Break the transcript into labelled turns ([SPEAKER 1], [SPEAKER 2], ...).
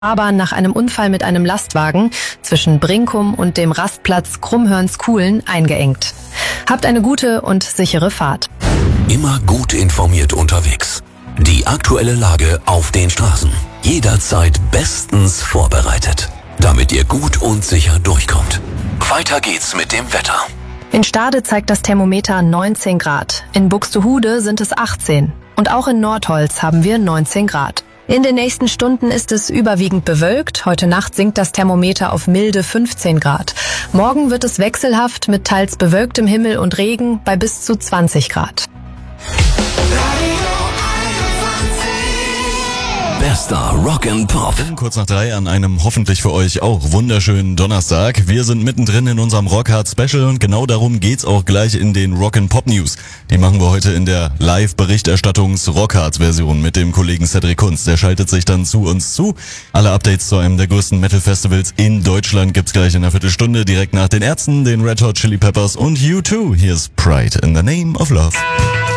[SPEAKER 1] Aber nach einem Unfall mit einem Lastwagen zwischen Brinkum und dem Rastplatz Krummhörnskuhlen eingeengt. Habt eine gute und sichere Fahrt.
[SPEAKER 2] Immer gut informiert unterwegs. Die aktuelle Lage auf den Straßen. Jederzeit bestens vorbereitet, damit ihr gut und sicher durchkommt. Weiter geht's mit dem Wetter.
[SPEAKER 1] In Stade zeigt das Thermometer 19 Grad. In Buxtehude sind es 18. Und auch in Nordholz haben wir 19 Grad. In den nächsten Stunden ist es überwiegend bewölkt. Heute Nacht sinkt das Thermometer auf milde 15 Grad. Morgen wird es wechselhaft mit teils bewölktem Himmel und Regen bei bis zu 20 Grad.
[SPEAKER 2] Bester Rock'n'Pop.
[SPEAKER 3] Kurz nach 3 an einem hoffentlich für euch auch wunderschönen Donnerstag. Wir sind mittendrin in unserem Rockhard Special und genau darum geht's auch gleich in den Rock'n'Pop News. Die machen wir heute in der Live-Berichterstattungs-Rockhard-Version mit dem Kollegen Cedric Kunz. Der schaltet sich dann zu uns zu. Alle Updates zu einem der größten Metal-Festivals in Deutschland gibt's gleich in einer Viertelstunde, direkt nach den Ärzten, den Red Hot Chili Peppers und U2. Hier ist Pride in the Name of Love.